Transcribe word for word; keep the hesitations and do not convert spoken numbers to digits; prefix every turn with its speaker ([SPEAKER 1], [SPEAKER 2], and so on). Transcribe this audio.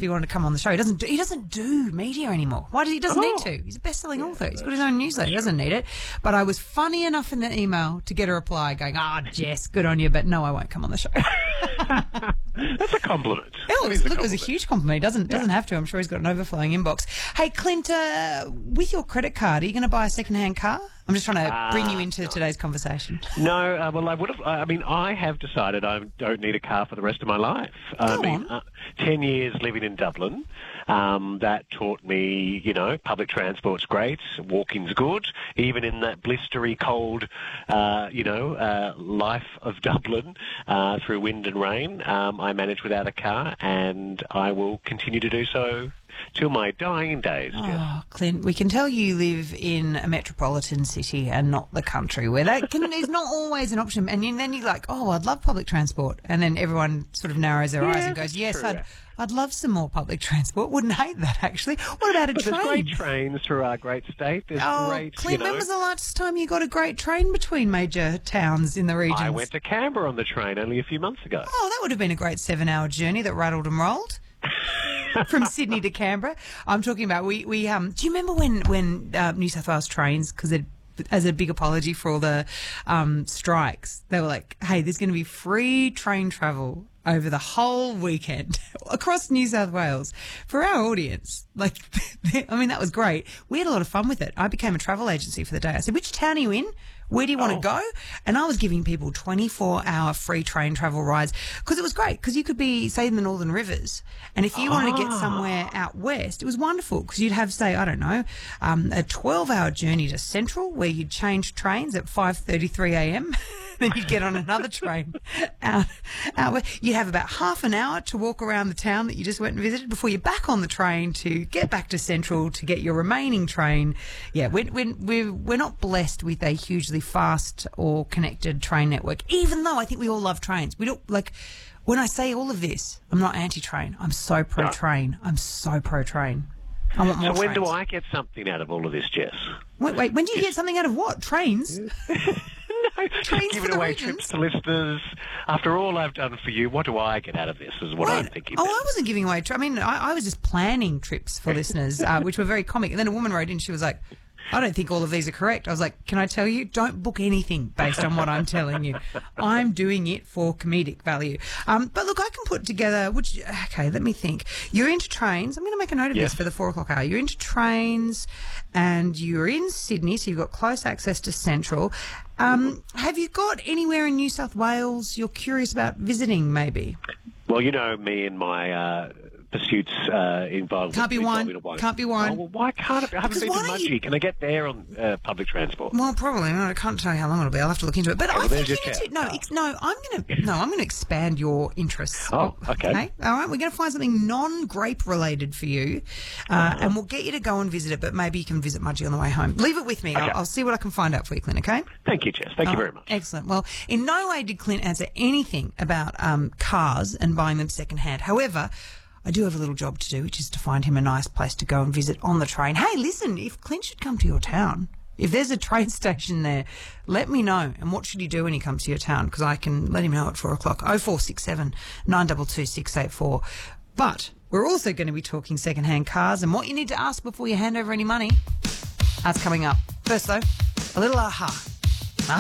[SPEAKER 1] he wanted to come on the show. He doesn't do, he doesn't do media anymore. Why does he doesn't
[SPEAKER 2] Oh.
[SPEAKER 1] need to? He's a best-selling author. He's got his own newsletter. He doesn't need it. But I was funny enough in the email to get a reply going, "Ah, oh, Jess, good on you, but no, I won't come on the show."
[SPEAKER 2] That's a compliment.
[SPEAKER 1] It
[SPEAKER 2] That
[SPEAKER 1] was,
[SPEAKER 2] is a
[SPEAKER 1] look, it was a
[SPEAKER 2] compliment.
[SPEAKER 1] huge compliment. He doesn't doesn't have to. I'm sure he's got an overflowing inbox. Hey, Clint, uh, with your credit card, are you going to buy a second-hand car? I'm just trying to
[SPEAKER 2] Uh,
[SPEAKER 1] bring you into today's conversation.
[SPEAKER 2] No, uh, well, I would have. I mean, I have decided I don't need a car for the rest of my life. I
[SPEAKER 1] Go
[SPEAKER 2] mean,
[SPEAKER 1] on.
[SPEAKER 2] uh, ten years living in Dublin, um, that taught me, you know, public transport's great, walking's good, even in that blistery cold, uh, you know, uh, life of Dublin uh, through wind and rain. Um, I manage without a car, and I will continue to do so till my dying days. Yes.
[SPEAKER 1] Oh, Clint, we can tell you live in a metropolitan city and not the country, where that can, is not always an option. And you, then you're like, oh, I'd love public transport. And then everyone sort of narrows their eyes
[SPEAKER 2] Yeah,
[SPEAKER 1] and goes,
[SPEAKER 2] that's
[SPEAKER 1] yes,
[SPEAKER 2] true.
[SPEAKER 1] I'd, I'd love some more public transport. Wouldn't hate that, actually. What about a
[SPEAKER 2] But
[SPEAKER 1] train?
[SPEAKER 2] there's great trains through our great state. There's
[SPEAKER 1] Oh,
[SPEAKER 2] great,
[SPEAKER 1] Clint,
[SPEAKER 2] you know.
[SPEAKER 1] when was the last time you got a great train between major towns in the region?
[SPEAKER 2] I went to Canberra on the train only a few months ago.
[SPEAKER 1] Oh, that would have been a great seven-hour journey that rattled and rolled. From Sydney to Canberra. I'm talking about, we, we um. do you remember when, when uh, New South Wales trains, because as a big apology for all the um, strikes, they were like, hey, there's going to be free train travel over the whole weekend across New South Wales for our audience. Like, I mean, that was great. We had a lot of fun with it. I became a travel agency for the day. I said, which town are you in? Where do you want
[SPEAKER 2] Oh.
[SPEAKER 1] to go? And I was giving people twenty-four hour free train travel rides because it was great, because you could be, say, in the Northern Rivers. And if you wanted to get somewhere out west, it was wonderful because you'd have, say, I don't know, um, a twelve hour journey to Central where you'd change trains at five thirty-three a.m. Then you'd get on another train out, out west. You'd have about half an hour to walk around the town that you just went and visited before you're back on the train to get back to Central to get your remaining train. Yeah, we're, we're, we're, we're not blessed with a hugely fast or connected train network, even though I think we all love trains. We don't, like, when I say all of this, I'm not anti-train. I'm so pro-train. I'm so pro-train. I want more
[SPEAKER 2] So when do
[SPEAKER 1] trains.
[SPEAKER 2] I get something out of all of this, Jess?
[SPEAKER 1] Wait, wait, when do you get something out of what? Trains?
[SPEAKER 2] No,
[SPEAKER 1] Trains
[SPEAKER 2] just
[SPEAKER 1] for
[SPEAKER 2] giving
[SPEAKER 1] the
[SPEAKER 2] away
[SPEAKER 1] regions?
[SPEAKER 2] trips to listeners. After all I've done for you, what do I get out of this is what I'm
[SPEAKER 1] Wait,
[SPEAKER 2] thinking.
[SPEAKER 1] Oh,
[SPEAKER 2] now.
[SPEAKER 1] I wasn't giving away. Tri- I mean, I, I was just planning trips for listeners, uh, which were very comic. And then a woman wrote in. She was like, "I don't think all of these are correct." I was like, "Can I tell you? Don't book anything based on what I'm telling you. I'm doing it for comedic value." Um, but look, I can put together. Which okay, let me think. You're into trains. I'm going to make a note of
[SPEAKER 2] Yes.
[SPEAKER 1] this for the four o'clock hour. You're into trains, and you're in Sydney, so you've got close access to Central. Um, have you got anywhere in New South Wales you're curious about visiting? Maybe.
[SPEAKER 2] Well, you know me and my uh, pursuits uh, involved.
[SPEAKER 1] Can't be
[SPEAKER 2] with
[SPEAKER 1] wine.
[SPEAKER 2] Wine.
[SPEAKER 1] Can't be wine.
[SPEAKER 2] Oh, well, why can't it be? I haven't
[SPEAKER 1] Because
[SPEAKER 2] been
[SPEAKER 1] why
[SPEAKER 2] to
[SPEAKER 1] don't you-
[SPEAKER 2] Mudgee. Can I get there on uh, public transport?
[SPEAKER 1] Well, probably. I, mean, I can't tell you how long it'll be. I'll have to look into it. But
[SPEAKER 2] Okay,
[SPEAKER 1] I
[SPEAKER 2] well,
[SPEAKER 1] think
[SPEAKER 2] there's
[SPEAKER 1] you
[SPEAKER 2] your
[SPEAKER 1] need to,
[SPEAKER 2] chat.
[SPEAKER 1] no, ex- no. I'm gonna no. I'm gonna expand your interests.
[SPEAKER 2] Oh, okay.
[SPEAKER 1] All right. We're gonna find something non-grape related for you, uh, and we'll get you to go and visit it. But maybe you can visit Mudgee on the way home. Leave it with me.
[SPEAKER 2] Okay.
[SPEAKER 1] I'll, I'll see what I can find out for you, Clint. Okay.
[SPEAKER 2] Thank you, Jess. Thank you
[SPEAKER 1] Oh,
[SPEAKER 2] very much.
[SPEAKER 1] Excellent. Well, in no way did Clint answer anything about um, cars and buying them secondhand. However, I do have a little job to do, which is to find him a nice place to go and visit on the train. Hey, listen, if Clint should come to your town, if there's a train station there, let me know. And what should he do when he comes to your town? Because I can let him know at four o'clock. oh four six seven, nine two two, six eight four. But we're also going to be talking secondhand cars and what you need to ask before you hand over any money. That's coming up. First, though, a little aha.